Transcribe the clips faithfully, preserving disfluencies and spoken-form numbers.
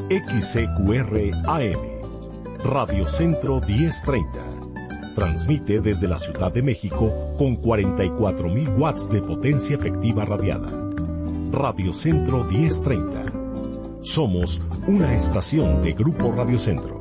X C Q R A M, Radio Centro diez treinta. Transmite desde la Ciudad de México con cuarenta y cuatro mil watts de potencia efectiva radiada. Radio Centro diez treinta. Somos una estación de Grupo Radio Centro.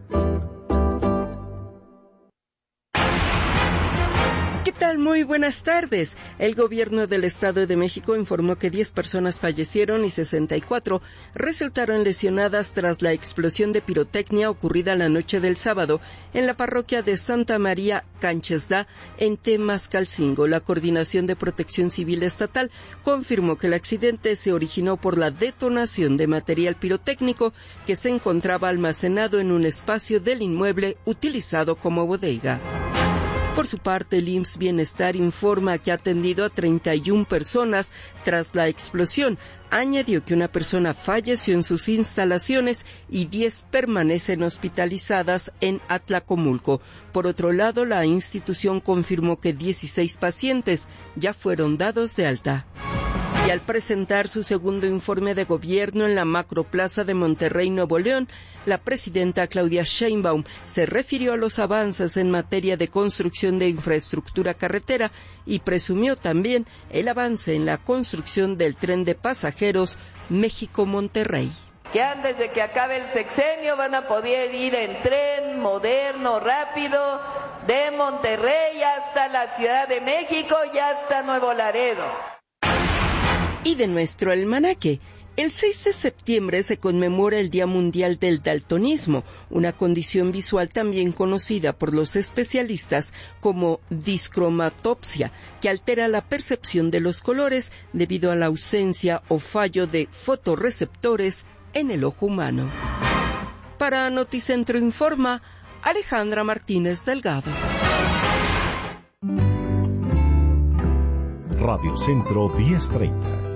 ¿Qué tal? Muy buenas tardes. El gobierno del Estado de México informó que diez personas fallecieron y sesenta y cuatro resultaron lesionadas tras la explosión de pirotecnia ocurrida la noche del sábado en la parroquia de Santa María Canchesda, en Temascalcingo. La Coordinación de Protección Civil Estatal confirmó que el accidente se originó por la detonación de material pirotécnico que se encontraba almacenado en un espacio del inmueble utilizado como bodega. Por su parte, el I M S S Bienestar informa que ha atendido a treinta y una personas tras la explosión. Añadió que una persona falleció en sus instalaciones y diez permanecen hospitalizadas en Atlacomulco. Por otro lado, la institución confirmó que dieciséis pacientes ya fueron dados de alta. Y al presentar su segundo informe de gobierno en la Macroplaza de Monterrey, Nuevo León, la presidenta Claudia Sheinbaum se refirió a los avances en materia de construcción de infraestructura carretera y presumió también el avance en la construcción del tren de pasajeros México-Monterrey. Que antes de que acabe el sexenio van a poder ir en tren moderno, rápido, de Monterrey hasta la Ciudad de México y hasta Nuevo Laredo. Y de nuestro almanaque, el seis de septiembre se conmemora el Día Mundial del Daltonismo, una condición visual también conocida por los especialistas como discromatopsia, que altera la percepción de los colores debido a la ausencia o fallo de fotorreceptores en el ojo humano. Para Noticentro Informa, Alejandra Martínez Delgado. Radio Centro diez treinta.